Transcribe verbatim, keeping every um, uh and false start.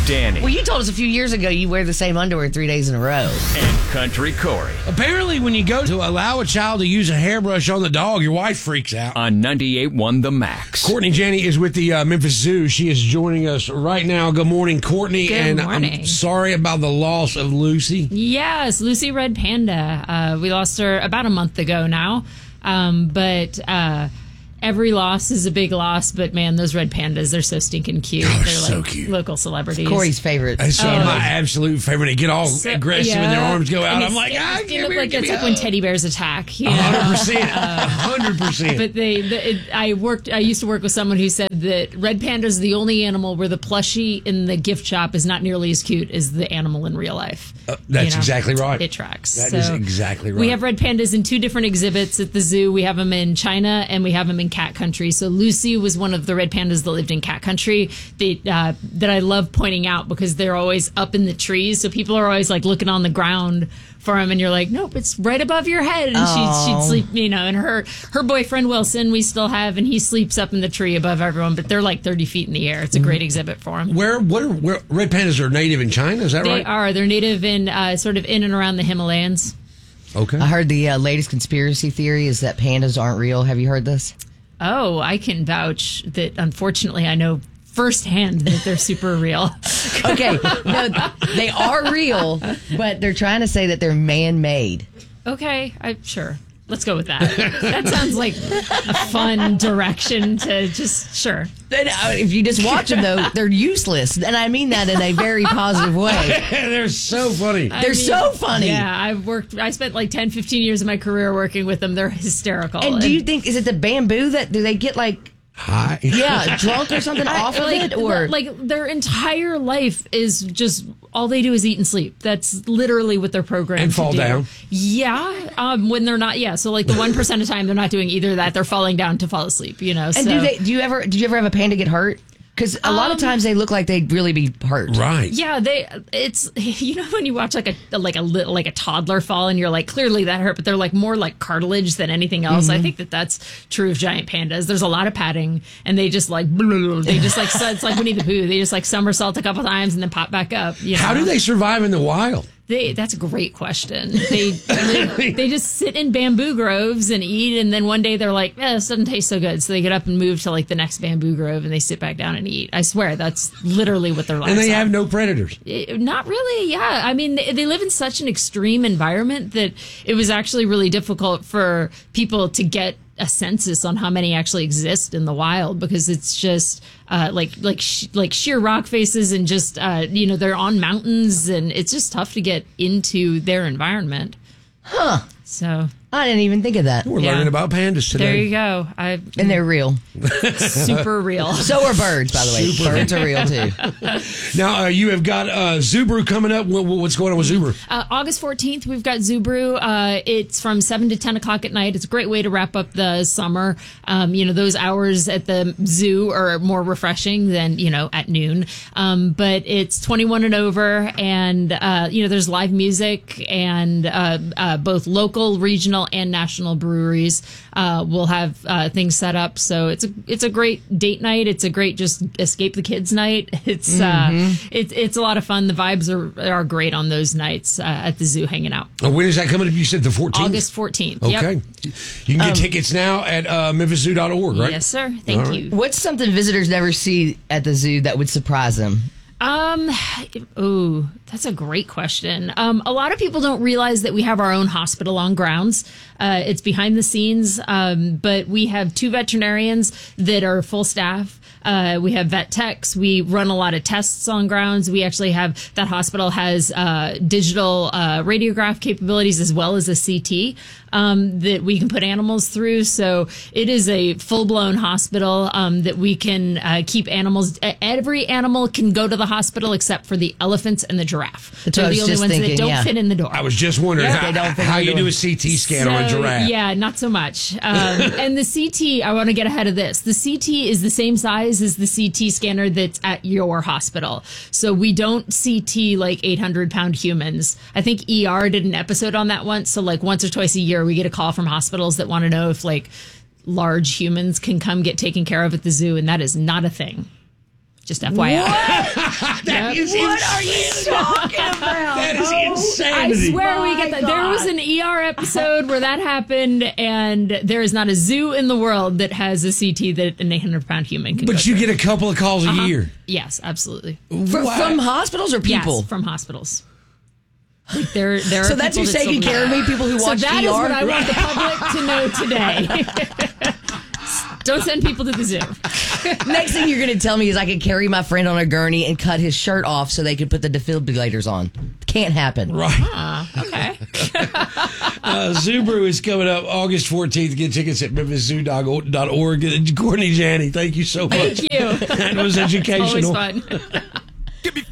Danny. Well, you told us a few years ago you wear the same underwear three days in a row. And Country Corey. Apparently, when you go to allow a child to use a hairbrush on the dog, your wife freaks out. On ninety-eight point one The Max. Courtney Janney is with the uh, Memphis Zoo. She is joining us right now. Good morning, Courtney. Good and morning. I'm sorry about the loss of Lucy. Yes, Lucy Red Panda. Uh, we lost her about a month ago now. Um, but uh, every loss is a big loss. But man, those red pandas, they're so stinking cute. Oh, they're they're so like cute. Local celebrities. Corey's favorite. It's uh, Oh. my absolute favorite. They get all So- aggressive and their yeah. arms go out. And I'm it's- like, it's- ah, it's give me, like give it's me like a when hug. teddy bears attack. You know? one hundred percent. one hundred percent. But they, the, it, I worked. I used to work with someone who said that red panda is the only animal where the plushie in the gift shop is not nearly as cute as the animal in real life. Uh, that's You know? exactly right. It tracks. That So is exactly right. We have red pandas in two different exhibits at the zoo. We have them in China and we have them in cat country. So Lucy was one of the red pandas that lived in cat country. They, uh, that I love pointing out because they're always up in the trees. So people are always like looking on the ground for them, and you're like, nope, it's right above your head. And Oh. she'd, she'd sleep, you know. And her her boyfriend Wilson, we still have, and he sleeps up in the tree above everyone. But they're like thirty feet in the air. It's a great exhibit for him. Where, what are, where, red pandas are native in China, is that They right? are. They're native in uh, sort of in and around the Himalayas. Okay. I heard the uh, latest conspiracy theory is that pandas aren't real. Have you heard this? Oh, I can vouch that unfortunately I know firsthand that they're super real. Okay, no, they are real, but they're trying to say that they're man-made. Okay, I sure. Let's go with that. That sounds like a fun direction to just sure. And, uh, if you just watch them, though, they're useless, and I mean that in a very positive way. They're so funny. I They're mean, so funny. Yeah, I've worked I spent like ten, fifteen years of my career working with them. They're hysterical. And do you think, is it the bamboo that, do they get like, Hi. yeah, drunk or something I- off of like, it? Or like their entire life is just all they do is eat and sleep. That's literally what they're programmed And to fall do. down. Yeah, um, when they're not. Yeah, so like the one percent of the time they're not doing either of that. They're falling down to fall asleep. You know. And so. do they? Do you ever? Did you ever have a panda get hurt? Because a lot of Um, times they look like they'd really be hurt. Right. Yeah, they. It's you know when you watch like a like a little like a toddler fall and you're like clearly that hurt, but they're like more like cartilage than anything else. Mm-hmm. I think that that's true of giant pandas. There's a lot of padding, and they just like they just like so it's like Winnie the Pooh. They just like somersault a couple times and then pop back up. You know? How do they survive in the wild? They, that's a great question. They live, they just sit in bamboo groves and eat, and then one day they're like, eh, this doesn't taste so good. So they get up and move to like the next bamboo grove, and they sit back down and eat. I swear, that's literally what their lives And they are. have no predators. It- not really, yeah. I mean, they, they live in such an extreme environment that it was actually really difficult for people to get a census on how many actually exist in the wild because it's just uh, like like sh- like sheer rock faces and just uh, you know they're on mountains and it's just tough to get into their environment. Huh. So I didn't even think of that. We're Yeah. learning about pandas today. there you go. I And they're real. super real. So are birds, by the way. Birds are real too. Now, uh, you have got uh, Zubru coming up. What, what's going on with Zubru? Uh, August fourteenth, we've got Zoo Brew. Uh, it's from seven to ten o'clock at night. It's a great way to wrap up the summer. Um, you know, those hours at the zoo are more refreshing than, you know, at noon. Um, but it's twenty-one and over, and, uh, you know, there's live music, and uh, uh, both local, regional, and national breweries uh, will have uh, things set up. So it's a, it's a great date night. It's a great just escape the kids night. It's, uh, it's, it's a lot of fun. The vibes are, are great on those nights uh, at the zoo hanging out. Uh, when is that coming up? You said the fourteenth? August fourteenth. Okay. Yep. You can get tickets now at uh, memphis zoo dot org, right? Yes, sir. Thank All right. you. What's something visitors never see at the zoo that would surprise them? Um, ooh, that's a great question. Um, a lot of people don't realize that we have our own hospital on grounds. Uh, it's behind the scenes, um, but we have two veterinarians that are full staff. Uh, we have vet techs. We run a lot of tests on grounds. We actually have that hospital has uh, digital uh, radiograph capabilities as well as a C T um, that we can put animals through. So it is a full blown hospital um, that we can uh, keep animals. Every animal can go to the hospital except for the elephants and the giraffe. That's They're what I the was only just ones thinking, that don't yeah. fit in the door. I was just wondering Yeah, how, they don't fit how in the you door. do a C T scan on a So, giraffe. Yeah, not so much. Um, and the C T, I want to get ahead of this. The C T is the same size as the C T scanner that's at your hospital. So we don't C T like eight hundred pound humans. I think E R did an episode on that once. So like once or twice a year, we get a call from hospitals that want to know if like large humans can come get taken care of at the zoo. And that is not a thing. Just F Y I. That is What are you insane. talking about? That is I insanity. swear we My get that. There was God. an E R episode where that happened, and there is not a zoo in the world that has a C T that an eight hundred pound human can go But you through. get a couple of calls a year. Yes, absolutely. Fr- Why? from hospitals or people? Yes, from hospitals. Like there, there So are that's people who's that taking still care of believe me, people who that. watch So that E is R? what I want the public to know today. Don't send people to the zoo. Next thing you're going to tell me is I could carry my friend on a gurney and cut his shirt off so they could put the defibrillators on. Can't happen. Right. Ah, okay. Uh, Zoo Brew is coming up August fourteenth. Get tickets at memphis zoo dot org. Courtney Janney, thank you so much. Thank you. That was educational. Always fun.